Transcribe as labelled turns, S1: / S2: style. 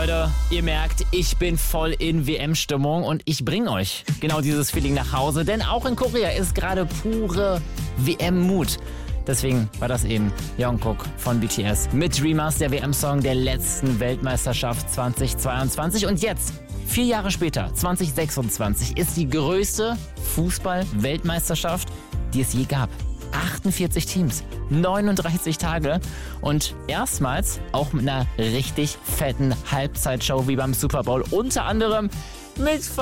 S1: Leute, ihr merkt, ich bin voll in WM-Stimmung und ich bringe euch genau dieses Feeling nach Hause, denn auch in Korea ist gerade pure WM-Mut. Deswegen war das eben Jungkook von BTS mit Dreamers, der WM-Song der letzten Weltmeisterschaft 2022. Und jetzt, 4 Jahre später, 2026, ist die größte Fußball-Weltmeisterschaft, die es je gab. 48 Teams, 39 Tage und erstmals auch mit einer richtig fetten Halbzeitshow wie beim Super Bowl. Unter anderem mit